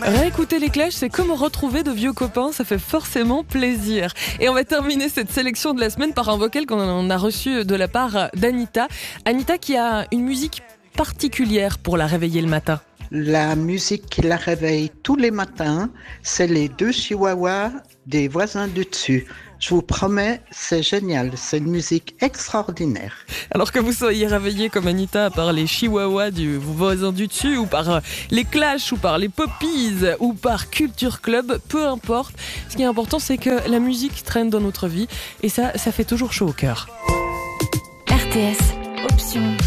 Réécouter les Clash, c'est comme retrouver de vieux copains, ça fait forcément plaisir. Et on va terminer cette sélection de la semaine par un vocal qu'on a reçu de la part d'Anita. Anita qui a une musique particulière pour la réveiller le matin. La musique qui la réveille tous les matins, c'est les 2 chihuahuas des voisins du dessus. Je vous promets, c'est génial, c'est une musique extraordinaire. Alors que vous soyez réveillé comme Anita par les chihuahuas du voisin du dessus, ou par les Clash, ou par les Poppies, ou par Culture Club, peu importe. Ce qui est important, c'est que la musique traîne dans notre vie, et ça fait toujours chaud au cœur. RTS, option